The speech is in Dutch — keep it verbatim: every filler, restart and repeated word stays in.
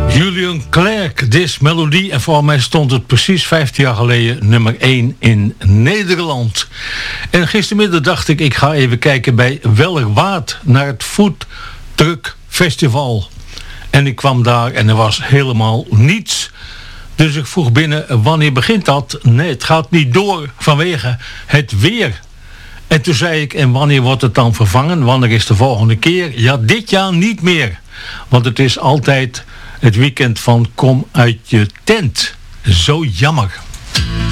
Julian Clerc, This Melody. En voor mij stond het precies vijftien jaar geleden nummer één in Nederland. En gistermiddag dacht ik, ik ga even kijken bij Wellerwaard naar het Food Truck Festival. En ik kwam daar en er was helemaal niets. Dus ik vroeg binnen, wanneer begint dat? Nee, het gaat niet door vanwege het weer. En toen zei ik, en wanneer wordt het dan vervangen? Wanneer is de volgende keer? Ja, dit jaar niet meer. Want het is altijd het weekend van kom uit je tent. Zo jammer.